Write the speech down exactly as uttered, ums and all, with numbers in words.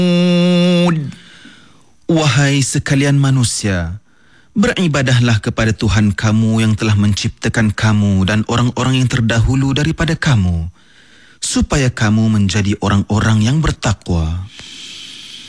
Wahai sekalian manusia, beribadahlah kepada Tuhan kamu yang telah menciptakan kamu dan orang-orang yang terdahulu daripada kamu, supaya kamu menjadi orang-orang yang bertakwa.